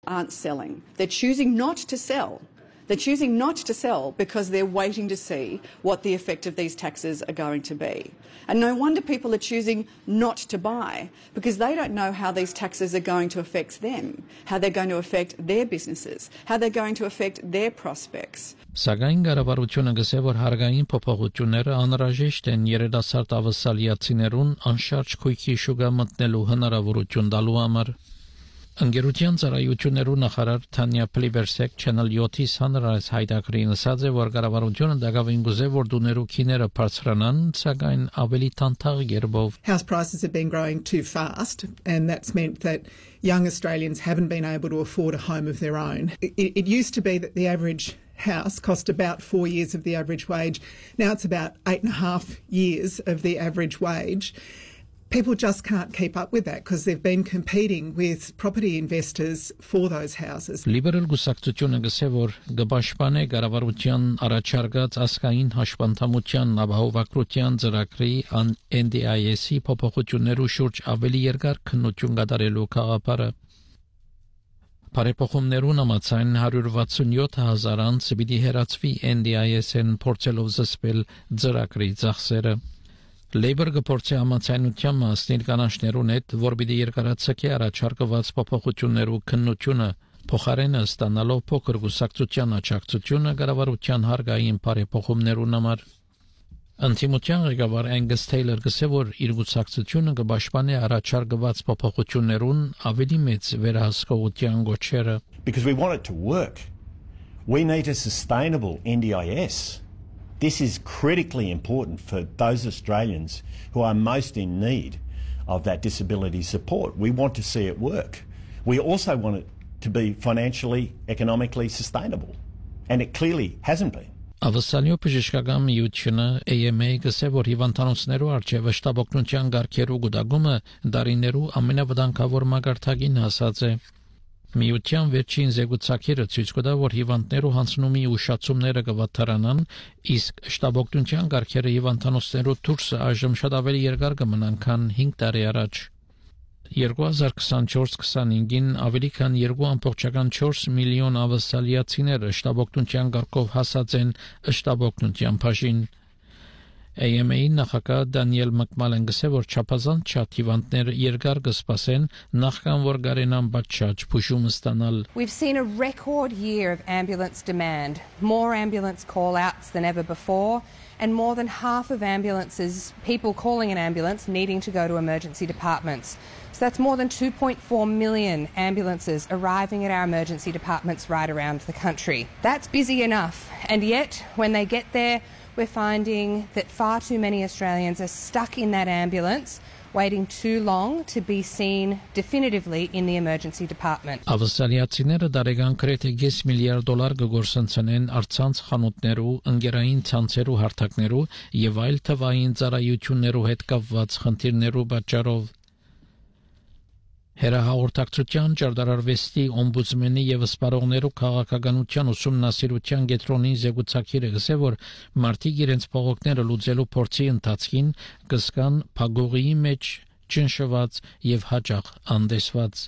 aren't selling. They're choosing not to sell. They're choosing not to sell because they're waiting to see what the effect of these taxes are going to be. And no wonder people are choosing not to buy, because they don't know how these taxes are going to affect them, how they're going to affect their businesses, how they're going to affect their prospects. Սակայն կառավարությունը գսե, որ հարկային փոփոխությունները անհրաժեշտ են երիտասարդ ավասալիացիներուն անշարժ քույքի շուկա մտնելու հնարավորություն տալու համար։ Ընկերության ծառայություններու նախարար Թանյա Պլիվերսեկ Channel 7-ի Sunrise հայտարարին ասաց, որ կառավարությունը դակավին գուզե, որ դուներու քիները բարձրանան, սակայն ավելի տանտաղ երբով։ House prices have been growing too fast, and that's meant that young Australians haven't been able to afford a home of their own. It used to be that the average house cost about 4 years of the average wage. Now it's about 8.5 years of the average wage. People just can't keep up with that because they've been competing with property investors for those houses. Լիբերալ գուսակցությունը գսե, որ գբաշխանե կառավարության առաջարկած ասկային հաշվանդամության ապահովագրության ծրագրի NDIS-ի փոփոխություններու շուրջ ավելի երկար քննություն կատարելու գաղափարը։ Բարեփոխումներուն համաձայն 167,000 անց պիտի հեռացվի NDIS-ն փորձելով զսպել ծրագրի ծախսերը։ Labour գործի համաձայնության մասնիր կանանչներուն հետ, որ պիտի երկարացկի առաջարկված փոփոխություններու քննությունը փոխարենը ստանալով փոքր գուսակցության աջակցությունը կառավարության հարկային բարեփոխումներուն համար։ Անտիմության ղեկավար Angus Taylor գսե, որ իր գուսակցությունը կպաշտպանի առաջարկված փոփոխություններուն ավելի մեծ վերահսկողության գոչերը։ Because we want it to work. We need a sustainable NDIS. This is critically important for those Australians who are most in need of that disability support. We want to see it work. We also want it to be financially, economically sustainable. And it clearly hasn't been. Ավասալյո բժշկական միությունը AMA գսե, որ հիվանդանոցներու արժեվը շտաբօգնության գարքերու գուտագումը դարիներու ամենավտանգավոր մագարտակին հասած է։ Միության վերջին զեկուցակիրը ցույց կտա, որ հիվանդներու հանցնումի ուշացումները կվատարանան, իսկ շտաբօգնության գարքերը հիվանդանոցներու դուրսը այժմ շատ ավելի երկար կմնան, քան 5 տարի առաջ։ 2024-25-ին ավելի քան 2.4 միլիոն ավասալիացիներ շտաբօգնության գարքով հասած են շտաբօգնության բաժին։ AMA-ի նախագահ Դանիել Մակմալեն գսե, որ չափազանց շատ հիվանդներ երկար կսպասեն նախքան որ գարենան բաճաճ փուշում ստանալ։ We've seen a record year of ambulance demand, more ambulance call-outs than ever before, and more than half of ambulances, people calling an ambulance, needing to go to emergency departments. So that's more than 2.4 million ambulances arriving at our emergency departments right around the country. That's busy enough, and yet when they get there, we're finding that far too many Australians are stuck in that ambulance, waiting too long to be seen definitively in the emergency department. Ավասալիացիները դարեգան գրեթե $5 միլիարդ կգործընծնեն արցանց խանութներու, ընկերային ցանցերու հարթակներու եւ այլ թվային ծառայություններու հետ կապված խնդիրներու պատճառով։ Հերահաղորդակցության ճարտարարվեստի օմբուդսմենի եւ սպառողներու քաղաքականության ուսումնասիրության կենտրոնի զեկուցակիրը գսե, որ մարդիկ իրենց փողոքները լուծելու փորձի ընթացքին կսկան փագողի մեջ ճնշված եւ հաճախ անդեսված։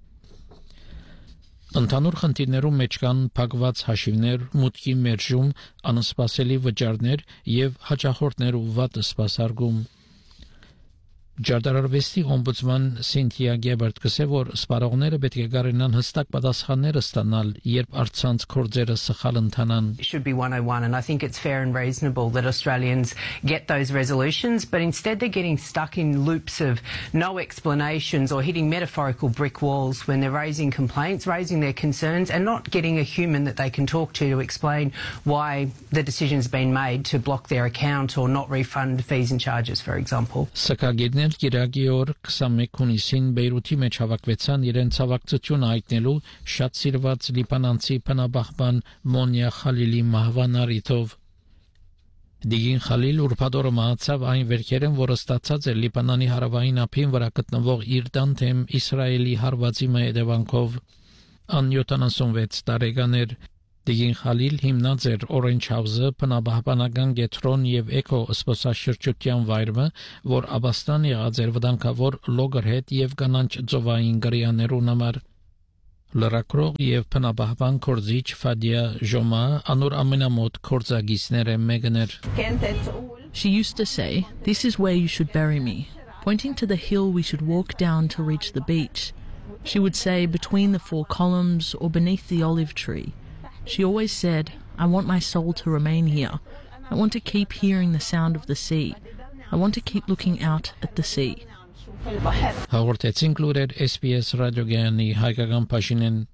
Ընդհանուր խնդիրներու մեջ կան փակված հաշիվներ, մուտքի մերժում, անսպասելի վճարներ եւ հաճախորդներու վատ սպասարկում։ Ճարտարարվեստի օմբուդսման Սինթիա Գեբերտ գսե, որ սպառողները պետք է գարենան հստակ պատասխաններ ստանալ, երբ արցանց կորձերը սխալ ընթանան։ It should be 101, and I think it's fair and reasonable that Australians get those resolutions, but instead they're getting stuck in loops of no explanations or hitting metaphorical brick walls when they're raising complaints, raising their concerns, and not getting a human that they can talk to explain why the decision's been made to block their account or not refund fees and charges, for example. Գիրակի օր 21 հունիսին Բեյրութի մեջ հավաքվեցան իրենց հավաքծությունը հայտնելու շատ սիրված լիբանանցի բնաբախման Մոնյա Խալիլի մահվան առիթով։ Դիգին Խալիլ ուրբաթ օրը մահացավ այն վերքերեն, որը ստացած էր Լիբանանի հարավային ափին վրա գտնվող Իրդան թեմ Իսրայելի հարվածի հետևանքով։ Ան 76 տարեկան էր։ Դիգին Խալիլ հիմնած էր Orange House-ը, բնաբահբանական կենտրոն եւ էկո սպասաշրջության վայրը, որ Աբաստան եղած էր վտանգավոր լոգերհեդ եւ կանանչ ծովային գրյաներուն համար։ Լրակրող եւ փնաբահբան կորզիչ Ֆադիա Ժոմա անոր ամենամոտ կորզագիցները մեկն էր. She used to say, "This is where you should bury me," pointing to the hill we should walk down to reach the beach. She would say, "Between the 4 columns or beneath the olive tree." She always said, "I want my soul to remain here. I want to keep hearing the sound of the sea. I want to keep looking out at the sea." Հաղորդեցինք լուրեր SPS ռադիոգյանի հայկական փաշինեն